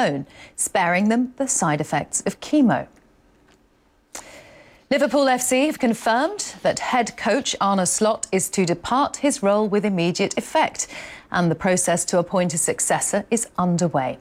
alone, sparing them the side effects of chemo. Liverpool FC have confirmed that head coach Arne Slot is to depart his role with immediate effect, and the process to appoint a successor is underway.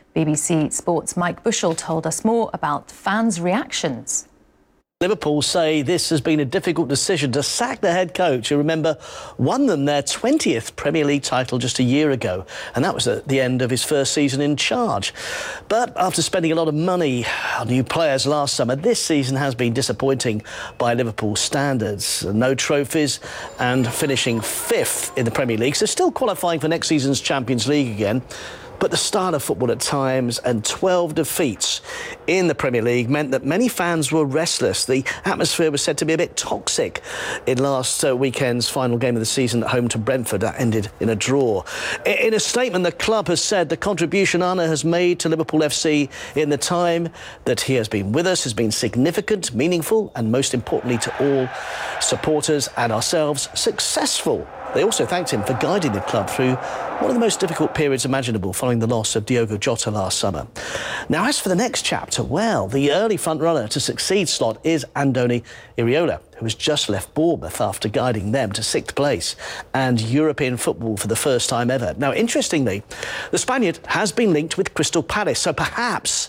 BBC Sports' Mike Bushell told us more about fans' reactions. Liverpool say this has been a difficult decision to sack the head coach who, remember, won them their 20th Premier League title just a year ago, and that was at the end of his first season in charge. But after spending a lot of money on new players last summer, this season has been disappointing by Liverpool standards. No trophies and finishing 5th in the Premier League, so still qualifying for next season's Champions League again. But the start of football at times and 12 defeats in the Premier League meant that many fans were restless. The atmosphere was said to be a bit toxic in last weekend's final game of the season at home to Brentford. That ended in a draw. In a statement, the club has said the contribution Arne has made to Liverpool FC in the time that he has been with us has been significant, meaningful, and most importantly to all supporters and ourselves, successful. They also thanked him for guiding the club through one of the most difficult periods imaginable following the loss of Diogo Jota last summer. Now, as for the next chapter, well, the early front-runner to succeed Slot is Andoni Iraola, who has just left Bournemouth after guiding them to 6th place and European football for the first time ever. Now, interestingly, the Spaniard has been linked with Crystal Palace, so perhaps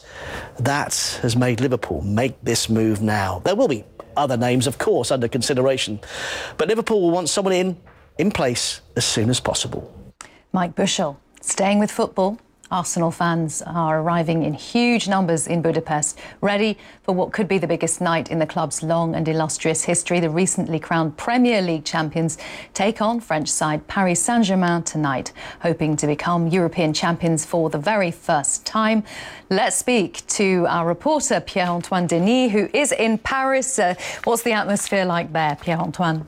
that has made Liverpool make this move now. There will be other names, of course, under consideration, but Liverpool will want someone in place as soon as possible. Mike Bushell. Staying with football, Arsenal fans are arriving in huge numbers in Budapest, ready for what could be the biggest night in the club's long and illustrious history. The recently crowned Premier League champions take on French side Paris Saint-Germain tonight, hoping to become European champions for the very first time. Let's speak to our reporter Pierre-Antoine Denis, who is in Paris. What's the atmosphere like there, Pierre-Antoine?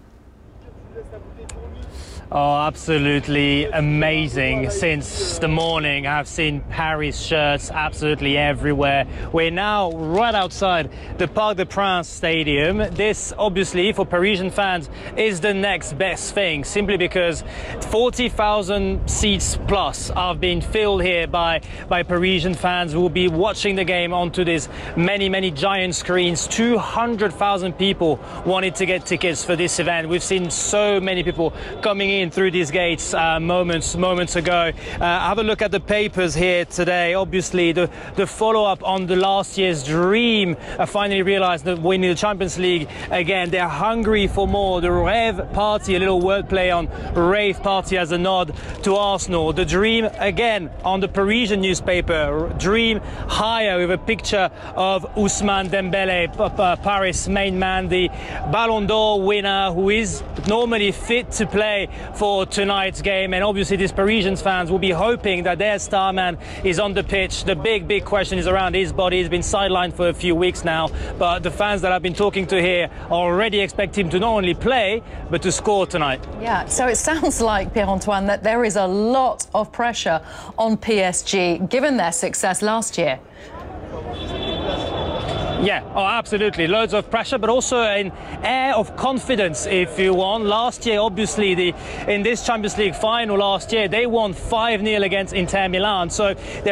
Oh, absolutely amazing. Since the morning, I've seen Paris shirts absolutely everywhere. We're now right outside the Parc des Princes stadium. This, obviously, for Parisian fans, is the next best thing, simply because 40,000 seats plus have been filled here by Parisian fans who will be watching the game onto these many giant screens. 200,000 people wanted to get tickets for this event. We've seen so many people coming in through these gates moments ago. Have a look at the papers here today. Obviously, the follow-up on the last year's dream finally realized that winning the Champions League again. They're hungry for more. The rave party, a little wordplay on rave party as a nod to Arsenal. The dream again on the Parisian newspaper. Dream higher with a picture of Ousmane Dembele, Paris main man, the Ballon d'Or winner, who is normally fit to play for tonight's game. And obviously these Parisian fans will be hoping that their star man is on the pitch. The big question is around his body. He's been sidelined for a few weeks now, but the fans that I've been talking to here already expect him to not only play but to score tonight. Yeah, so it sounds like, Pierre-Antoine, that there is a lot of pressure on PSG given their success last year. Yeah, oh, absolutely. Loads of pressure, but also an air of confidence, if you want. Last year, obviously, in this Champions League final last year, they won 5-0 against Inter Milan. So they're